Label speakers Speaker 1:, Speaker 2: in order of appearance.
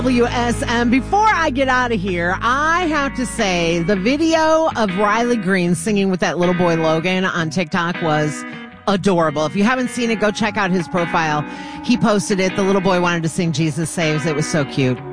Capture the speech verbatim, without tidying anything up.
Speaker 1: W S M. Before I get out of here, I have to say the video of Riley Green singing with that little boy Logan on TikTok was adorable. If you haven't seen it, go check out his profile. He posted it. The little boy wanted to sing Jesus Saves. It was so cute.